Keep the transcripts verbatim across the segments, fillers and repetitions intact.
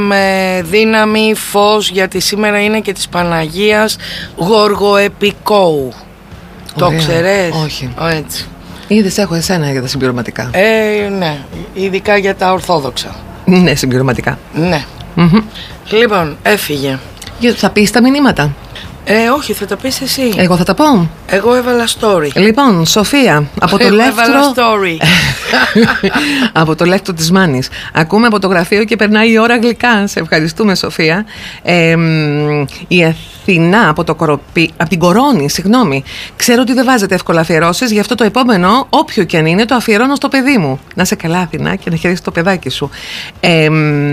Με δύναμη, φως, γιατί σήμερα είναι και της Παναγίας Γοργοεπικόου. Το ξέρεις? Όχι. Ο, έτσι. Είδες, έχω εσένα για τα συμπληρωματικά. Ε, ναι, ειδικά για τα ορθόδοξα. Ναι, συμπληρωματικά. Ναι. Mm-hmm. Λοιπόν, έφυγε. Θα πεις τα μηνύματα? Ε, όχι, θα τα πεις εσύ. Εγώ θα τα πω. Εγώ έβαλα story. Λοιπόν, Σοφία, από το Εγώ λέκτρο. έβαλα story. Από το λέκτρο της Μάνης. Ακούμε από το γραφείο και περνάει η ώρα γλυκά. Σε ευχαριστούμε, Σοφία. Ε, η Αθηνά από, το κοροπή, από την Κορώνη, συγγνώμη. Ξέρω ότι δεν βάζετε εύκολα αφιερώσεις, γι' αυτό το επόμενο, όποιο και αν είναι, το αφιερώνω στο παιδί μου. Να σε καλά, Αθηνά, και να χαιρετήσεις το παιδάκι σου. Ε,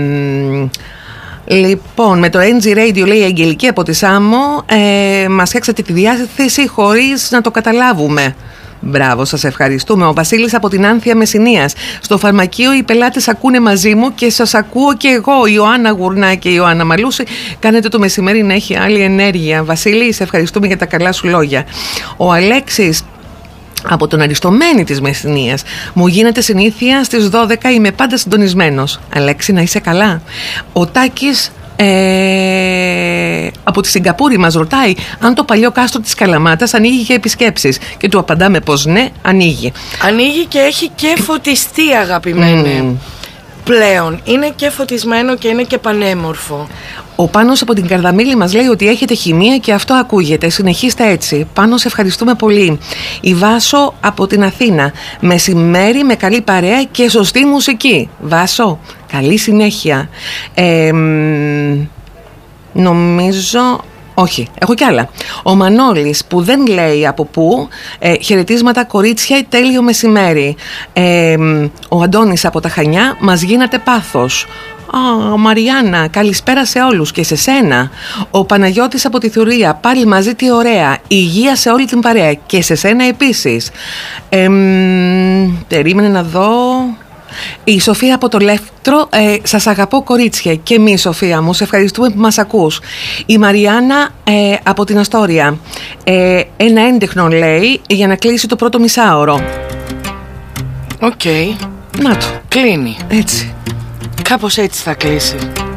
Λοιπόν, με το εν τζι Radio, λέει η Αγγελική από τη Σάμο, ε, μας φτιάξατε τη διάθεση χωρίς να το καταλάβουμε. Μπράβο, σας ευχαριστούμε. Ο Βασίλης από την Άνθια Μεσσηνίας. Στο φαρμακείο οι πελάτες ακούνε μαζί μου και σας ακούω και εγώ. Η Ιωάννα Γουρνά και η Ιωάννα Μαλούση. Κάνετε το μεσημέρι να έχει άλλη ενέργεια. Βασίλη, σε ευχαριστούμε για τα καλά σου λόγια. Ο Αλέξης από τον Αριστομένη της Μεσσηνίας. Μου γίνεται συνήθεια στις δώδεκα, είμαι πάντα συντονισμένος. Αλέξη, να είσαι καλά. Ο Τάκης ε, από τη Σιγκαπούρη μας ρωτάει αν το παλιό κάστρο της Καλαμάτας ανοίγει για επισκέψεις. Και του απαντάμε πως ναι, ανοίγει. Ανοίγει και έχει και φωτιστεί, αγαπημένη. Mm. Πλέον είναι και φωτισμένο και είναι και πανέμορφο. Ο Πάνος από την Καρδαμήλη μας λέει ότι έχετε χημεία και αυτό ακούγεται. Συνεχίστε έτσι. Πάνο, σε ευχαριστούμε πολύ. Η Βάσο από την Αθήνα. Μεσημέρι με καλή παρέα και σωστή μουσική. Βάσο, καλή συνέχεια. Ε, νομίζω... Όχι, έχω κι άλλα. Ο Μανώλης που δεν λέει από πού, ε, χαιρετίσματα κορίτσια, τέλειο μεσημέρι. Ε, ο Αντώνης από τα Χανιά, μας γίνατε πάθος. Α, Μαριάννα, καλησπέρα σε όλους και σε σένα. Ο Παναγιώτης από τη Θουρία, πάλι μαζί, τι ωραία. Υγεία σε όλη την παρέα και σε σένα επίσης. Ε, περίμενε να δω... Η Σοφία από το Λεύτρο, ε, σας αγαπώ κορίτσια. Και εμεί, Σοφία μου, σε ευχαριστούμε που μας ακούς. Η Μαριάννα ε, από την Αστόρια, ε, ένα έντεχνο λέει για να κλείσει το πρώτο μισάωρο. Οκ. Okay. Να το. Κλείνει. Έτσι. Κάπως έτσι θα κλείσει.